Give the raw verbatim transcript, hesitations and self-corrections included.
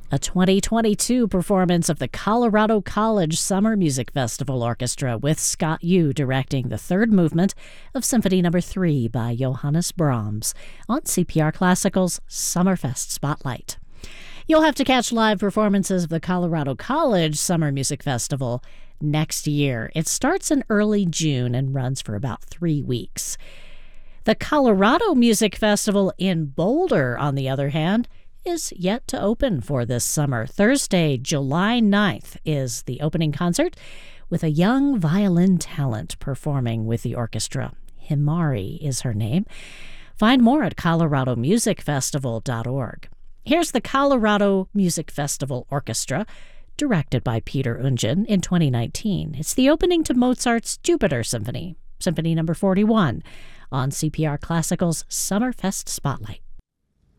A twenty twenty-two performance of the Colorado College Summer Music Festival Orchestra with Scott Yu directing the third movement of Symphony Number three by Johannes Brahms on C P R Classical's Summerfest Spotlight. You'll have to catch live performances of the Colorado College Summer Music Festival next year. It starts in early June and runs for about three weeks. The Colorado Music Festival in Boulder, on the other hand, is yet to open for this summer. Thursday, July ninth, is the opening concert with a young violin talent performing with the orchestra. Himari is her name. Find more at colorado music festival dot org. Here's the Colorado Music Festival Orchestra, directed by Peter Ungen in twenty nineteen. It's the opening to Mozart's Jupiter Symphony, Symphony Number forty-one, on C P R Classical's Summerfest Spotlight.